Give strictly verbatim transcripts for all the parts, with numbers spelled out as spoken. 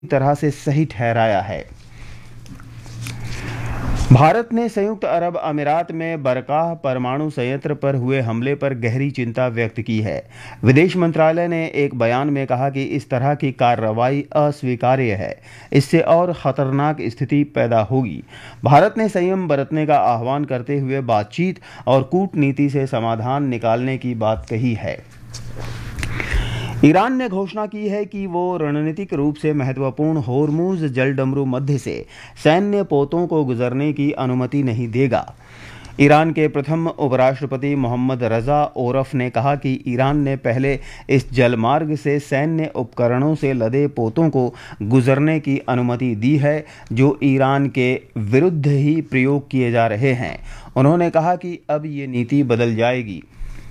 तरह से सही ठहराया है। भारत ने संयुक्त अरब अमीरात में बरकाह परमाणु संयंत्र पर हुए हमले पर गहरी चिंता व्यक्त की है। विदेश मंत्रालय ने एक बयान में कहा कि इस तरह की कार्रवाई अस्वीकार्य है, इससे और खतरनाक स्थिति पैदा होगी। भारत ने संयम बरतने का आह्वान करते हुए बातचीत और कूटनीति से समाधान निकालने की बात कही है। ईरान ने घोषणा की है कि वो रणनीतिक रूप से महत्वपूर्ण होर्मुज जलडमरू मध्य से सैन्य पोतों को गुजरने की अनुमति नहीं देगा। ईरान के प्रथम उपराष्ट्रपति मोहम्मद रजा ओरफ ने कहा कि ईरान ने पहले इस जलमार्ग से सैन्य उपकरणों से लदे पोतों को गुजरने की अनुमति दी है, जो ईरान के विरुद्ध ही प्रयोग किए जा रहे हैं। उन्होंने कहा कि अब ये नीति बदल जाएगी।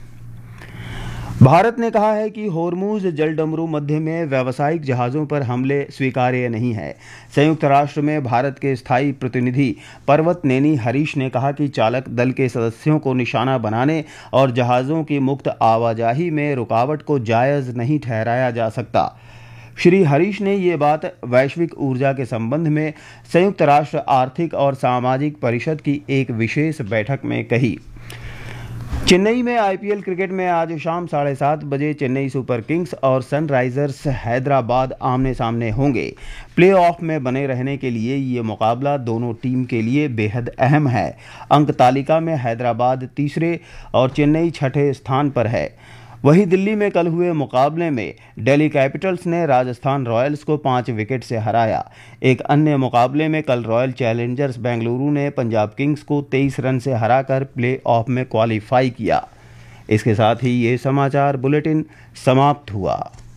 भारत ने कहा है कि होर्मुज जलडमरू मध्य में व्यावसायिक जहाज़ों पर हमले स्वीकार्य नहीं है। संयुक्त राष्ट्र में भारत के स्थायी प्रतिनिधि पर्वतनेनी हरीश ने कहा कि चालक दल के सदस्यों को निशाना बनाने और जहाज़ों की मुक्त आवाजाही में रुकावट को जायज़ नहीं ठहराया जा सकता। श्री हरीश ने ये बात वैश्विक ऊर्जा के संबंध में संयुक्त राष्ट्र आर्थिक और सामाजिक परिषद की एक विशेष बैठक में कही। चेन्नई में आईपीएल क्रिकेट में आज शाम साढ़े सात बजे चेन्नई सुपर किंग्स और सनराइजर्स हैदराबाद आमने सामने होंगे। प्लेऑफ में बने रहने के लिए ये मुकाबला दोनों टीम के लिए बेहद अहम है। अंक तालिका में हैदराबाद तीसरे और चेन्नई छठे स्थान पर है। वहीं दिल्ली में कल हुए मुकाबले में दिल्ली कैपिटल्स ने राजस्थान रॉयल्स को पाँच विकेट से हराया। एक अन्य मुकाबले में कल रॉयल चैलेंजर्स बेंगलुरु ने पंजाब किंग्स को तेईस रन से हराकर प्ले-ऑफ में क्वालीफाई किया। इसके साथ ही ये समाचार बुलेटिन समाप्त हुआ।